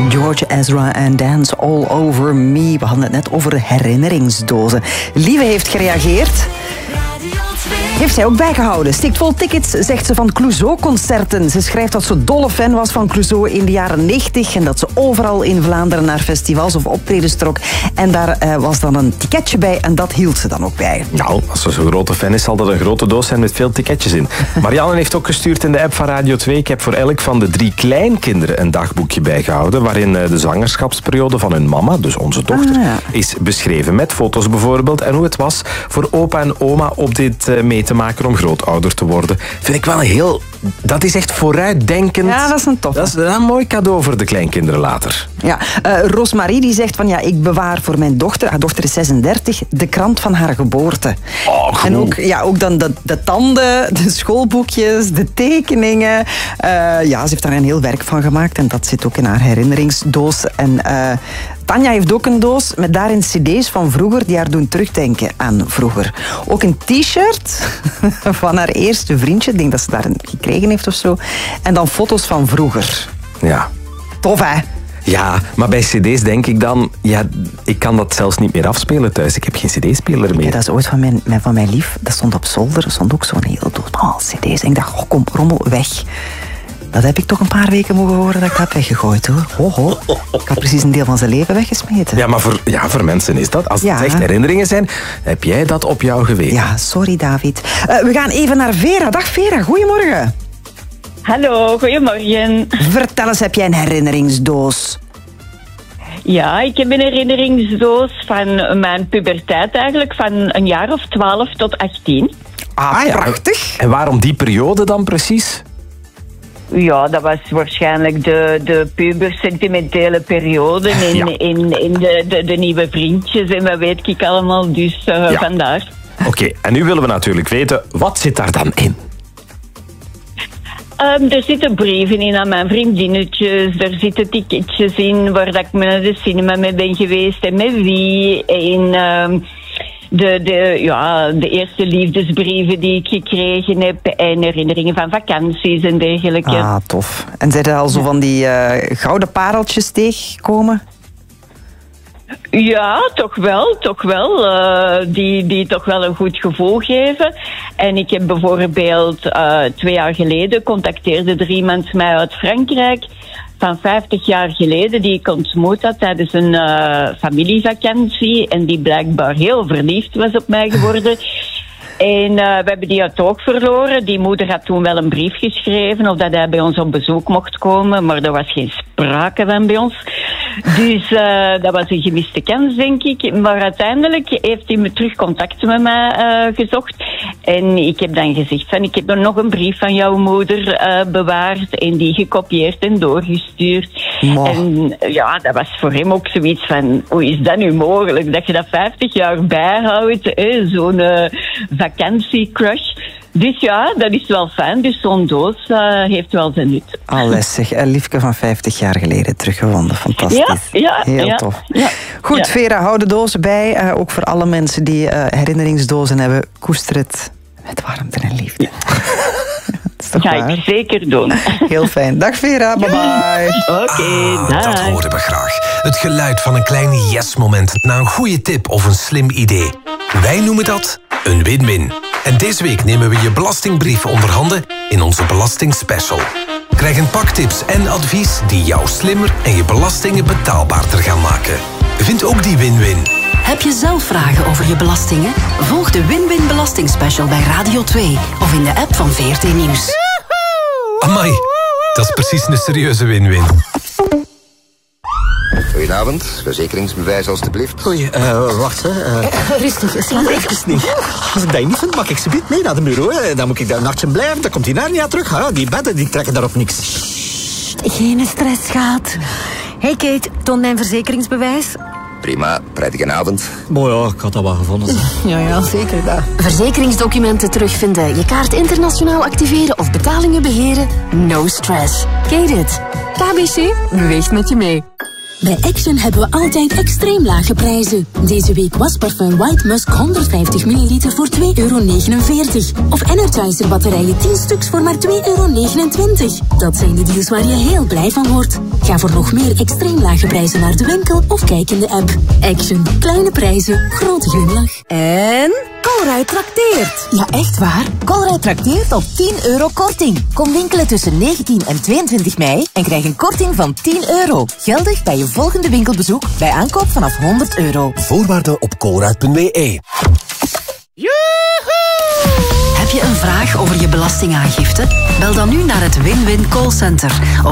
George Ezra en Dance All Over Me. We hadden het net over herinneringsdozen. Lieve heeft gereageerd. Heeft zij ook bijgehouden. Stikt vol tickets, zegt ze, van Clouseau-concerten. Ze schrijft dat ze dolle fan was van Clouseau in de jaren 90 en dat ze overal in Vlaanderen naar festivals of optredens trok. En daar was dan een ticketje bij en dat hield ze dan ook bij. Nou, als ze zo'n grote fan is, zal dat een grote doos zijn met veel ticketjes in. Marianne heeft ook gestuurd in de app van Radio 2. Ik heb voor elk van de 3 kleinkinderen een dagboekje bijgehouden waarin de zwangerschapsperiode van hun mama, dus onze dochter, is beschreven. Met foto's bijvoorbeeld en hoe het was voor opa en oma op dit mee te maken om grootouder te worden. Vind ik wel een heel... Dat is echt vooruitdenkend. Ja, dat is een tof. Dat is een mooi cadeau voor de kleinkinderen later. Ja, Rosmarie die zegt van ja, ik bewaar voor mijn dochter, haar dochter is 36, de krant van haar geboorte. Oh, goed. En ook dan de tanden, de schoolboekjes, de tekeningen. Ja, ze heeft daar een heel werk van gemaakt en dat zit ook in haar herinneringsdoos. En Tanja heeft ook een doos met daarin cd's van vroeger die haar doen terugdenken aan vroeger. Ook een t-shirt van haar eerste vriendje. Ik denk dat ze daar een gekregen heeft of zo. En dan foto's van vroeger. Ja. Tof, hè? Ja, maar bij cd's denk ik dan... Ja, ik kan dat zelfs niet meer afspelen thuis. Ik heb geen cd-speler meer. Ja, dat is ooit van mijn lief. Dat stond op zolder. Er stond ook zo'n hele doos cd's. En ik dacht, kom, rommel, weg. Dat heb ik toch een paar weken mogen horen dat ik dat heb weggegooid, hoor. Ho. Ik had precies een deel van zijn leven weggesmeten. Ja, maar voor mensen is dat. Als het echt herinneringen zijn, heb jij dat op jou geweten. Ja, sorry, David. We gaan even naar Vera. Dag, Vera. Goedemorgen. Hallo, goedemorgen. Vertel eens, heb jij een herinneringsdoos? Ja, ik heb een herinneringsdoos van mijn puberteit eigenlijk, van een jaar of 12 tot 18. Ah, prachtig. En waarom die periode dan precies? Ja, dat was waarschijnlijk de puber-sentimentele periode in de nieuwe vriendjes en wat weet ik allemaal, dus vandaar. Oké, en nu willen we natuurlijk weten, wat zit daar dan in? Er zitten brieven in aan mijn vriendinnetjes, er zitten ticketjes in waar dat ik naar de cinema mee ben geweest en met wie. En de eerste liefdesbrieven die ik gekregen heb en herinneringen van vakanties en dergelijke. Ah, tof. En zijn er al zo van die gouden pareltjes tegengekomen? Ja, toch wel. Die toch wel een goed gevoel geven. En ik heb bijvoorbeeld 2 jaar geleden contacteerde er iemand mij uit Frankrijk van 50 jaar geleden die ik ontmoet had tijdens een familievakantie en die blijkbaar heel verliefd was op mij geworden. En we hebben die uit oog verloren. Die moeder had toen wel een brief geschreven of dat hij bij ons op bezoek mocht komen, maar er was geen sprake van bij ons. Dus dat was een gemiste kans, denk ik. Maar uiteindelijk heeft hij me terug contact met mij gezocht. En ik heb dan gezegd van, ik heb er nog een brief van jouw moeder bewaard en die gekopieerd en doorgestuurd. Wow. En ja, dat was voor hem ook zoiets van, hoe is dat nu mogelijk? Dat je dat 50 jaar bijhoudt, zo'n vakantiecrush. Dus ja, dat is wel fijn. Dus zo'n doos heeft wel zijn nut. Alles zeg. Een liefke van 50 jaar geleden teruggevonden. Fantastisch. Heel tof. Ja. Goed, Vera, hou de dozen bij. Ook voor alle mensen die herinneringsdozen hebben. Koester het met warmte en liefde. Dat ga ik zeker doen. Heel fijn. Dag Vera, bye-bye. Oké, dag. Dat horen we graag. Het geluid van een klein yes-moment na een goede tip of een slim idee. Wij noemen dat een win-win. En deze week nemen we je belastingbrief onder handen in onze belastingspecial. Krijg een pak tips en advies die jou slimmer en je belastingen betaalbaarder gaan maken. Vind ook die win-win. Heb je zelf vragen over je belastingen? Volg de Win-Win Belastingspecial bij Radio 2 of in de app van VRT Nieuws. Amai, dat is precies een serieuze win-win. Goedenavond, verzekeringsbewijs alstublieft. Wacht, rustig, slaap even niet. Als ik dat niet vind, mag ik ze niet mee naar de bureau. Dan moet ik daar een nachtje blijven, dan komt die naar niet terug. Die bedden die trekken daarop niks. Geen stress, schat. Hey Kate, toon mijn verzekeringsbewijs. Prima, prettige avond. Mooi, ja, ik had dat wel gevonden. Ja, zeker dat. Verzekeringsdocumenten terugvinden, je kaart internationaal activeren of betalingen beheren? No stress. Kate it. KBC beweegt met je mee. Bij Action hebben we altijd extreem lage prijzen. Deze week wasparfum White Musk 150 ml voor €2,49. Of Energizer batterijen 10 stuks voor maar €2,29. Dat zijn de deals waar je heel blij van wordt. Ga voor nog meer extreem lage prijzen naar de winkel of kijk in de app. Action. Kleine prijzen, grote glimlach. En Colruyt trakteert. Ja, echt waar. Colruyt trakteert op €10 korting. Kom winkelen tussen 19 en 22 mei en krijg een korting van €10. Geldig bij je volgende winkelbezoek bij aankoop vanaf €100. Voorwaarden op colruyt.be. Heb je een vraag over je belastingaangifte? Bel dan nu naar het Win-Win Callcenter op